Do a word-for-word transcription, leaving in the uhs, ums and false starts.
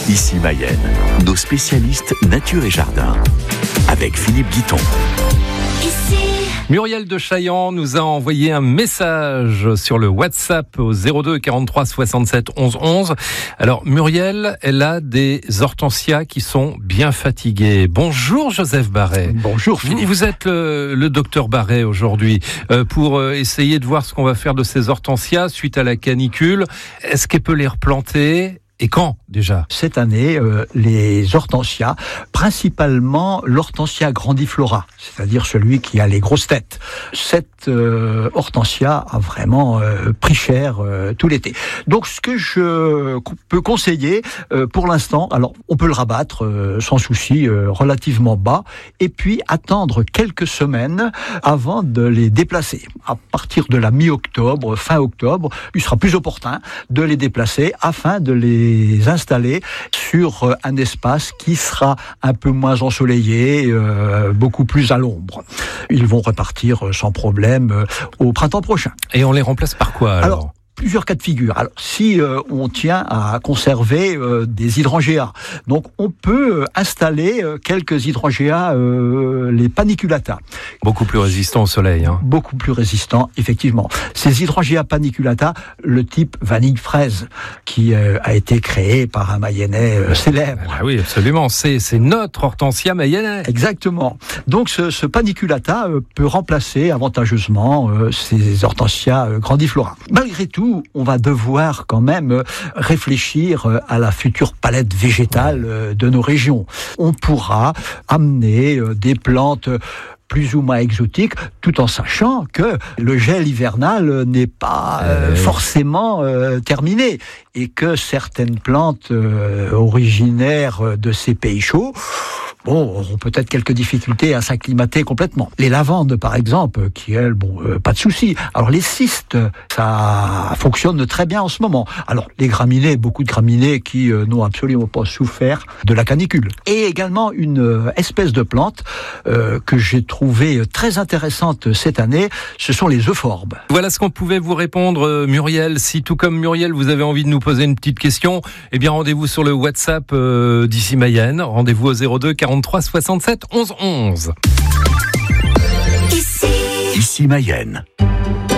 Ici Mayenne, nos spécialistes nature et jardin, avec Philippe Guiton. Muriel de Chaillan nous a envoyé un message sur le WhatsApp au zéro deux quarante-trois soixante-sept onze onze. Alors Muriel, elle a des hortensias qui sont bien fatiguées. Bonjour Joseph Barret. Bonjour Philippe. Vous, vous êtes le, le docteur Barret aujourd'hui euh, pour euh, essayer de voir ce qu'on va faire de ces hortensias suite à la canicule. Est-ce qu'elle peut les replanter ? Et quand, déjà ? Cette année, euh, les hortensias, principalement l'hortensia grandiflora, c'est-à-dire celui qui a les grosses têtes. Cette euh, hortensia a vraiment euh, pris cher euh, tout l'été. Donc, ce que je peux conseiller euh, pour l'instant, alors on peut le rabattre euh, sans souci, euh, relativement bas, et puis attendre quelques semaines avant de les déplacer. À partir de la mi-octobre, fin octobre, il sera plus opportun de les déplacer afin de les les installer sur un espace qui sera un peu moins ensoleillé, euh, beaucoup plus à l'ombre. Ils vont repartir sans problème euh, au printemps prochain. Et on les remplace par quoi alors, alors Plusieurs cas de figure. Alors, si euh, on tient à conserver euh, des hydrangea, donc on peut installer euh, quelques hydrangea, euh, les paniculata. Beaucoup plus résistants au soleil. Hein. Beaucoup plus résistants, effectivement. Ces hydrangea paniculata, le type vanille fraise, qui euh, a été créé par un Mayennais euh, célèbre. Ah oui, absolument. C'est, c'est notre hortensia mayennais. Exactement. Donc ce, ce paniculata euh, peut remplacer avantageusement euh, ces hortensias euh, grandiflora. Malgré tout, on va devoir quand même réfléchir à la future palette végétale de nos régions. On pourra amener des plantes plus ou moins exotiques, tout en sachant que le gel hivernal n'est pas euh, forcément euh, terminé et que certaines plantes euh, originaires de ces pays chauds bon, auront peut-être quelques difficultés à s'acclimater complètement. Les lavandes, par exemple, qui, elles, bon, euh, pas de souci. Alors, les cystes, ça fonctionne très bien en ce moment. Alors, les graminées, beaucoup de graminées qui euh, n'ont absolument pas souffert de la canicule. Et également une euh, espèce de plante euh, que j'ai trouvée très intéressante cette année, ce sont les euphorbes. Voilà ce qu'on pouvait vous répondre, Muriel. Si, tout comme Muriel, vous avez envie de nous poser une petite question, eh bien, rendez-vous sur le WhatsApp euh, d'Ici Mayenne. Rendez-vous au zéro deux quarante-trois soixante-sept onze onze. Ici Mayenne.